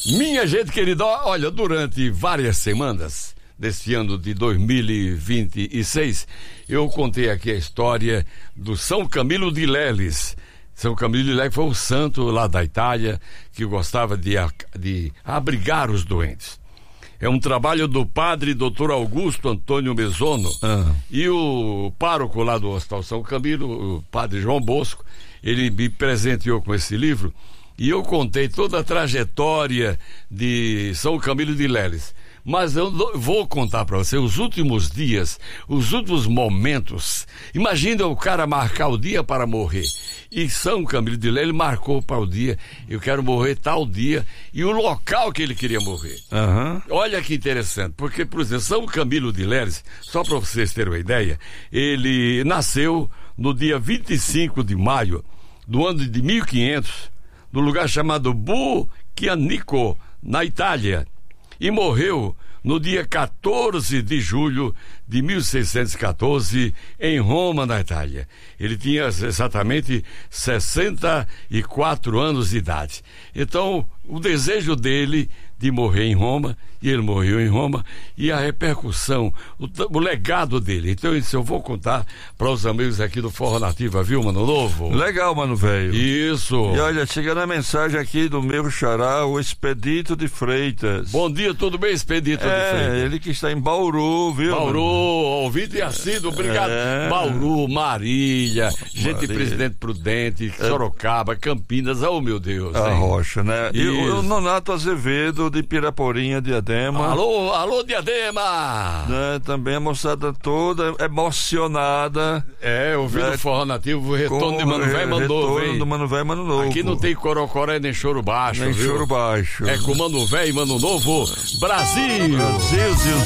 Minha gente querida, olha, durante várias semanas deste ano de 2026, eu contei aqui a história do São Camilo de Leles. São Camilo de Leles foi um santo lá da Itália que gostava de abrigar os doentes. É um trabalho do padre Dr. Augusto Antônio Mesono. E o pároco lá do Hospital São Camilo, o padre João Bosco, ele me presenteou com esse livro e eu contei toda a trajetória de São Camilo de Leles. Mas eu vou contar para você os últimos dias, os últimos momentos. Imagina o cara marcar o dia para morrer. E São Camilo de Leles marcou para o dia, eu quero morrer tal dia, e o local que ele queria morrer. Olha que interessante, porque, por exemplo, São Camilo de Leles, só para vocês terem uma ideia, ele nasceu no dia 25 de maio do ano de 1500, no lugar chamado Bucchianico, na Itália. E morreu no dia 14 de julho de 1614 em Roma, na Itália. Ele tinha exatamente 64 anos de idade. Então, o desejo dele de morrer em Roma, e ele morreu em Roma, e a repercussão, o legado dele. Então, isso eu vou contar para os amigos aqui do Forró Nativa, viu, Mano Novo? Legal, Mano Velho. Isso. E olha, chegando a mensagem aqui do meu xará, o Expedito de Freitas. Bom dia, tudo bem, Expedito de Freitas? Ele que está em Bauru, viu? Bauru, ouvinte e assíduo, obrigado. Bauru, Marília, gente de Presidente Prudente, Sorocaba, Campinas, oh meu Deus. A Rocha, né? Isso. E o Nonato Azevedo de Piraporinha, Diadema. Alô, Diadema! Né? Também a moçada toda emocionada. Ouvindo o Forró Nativo, o retorno de Mano Velho mandou. Retorno do Mano Velho e Mano Novo. Aqui não tem corocoré nem choro baixo, nem viu? choro baixo. É com Mano Velho e Mano Novo, Brasil! Brasil, Deus.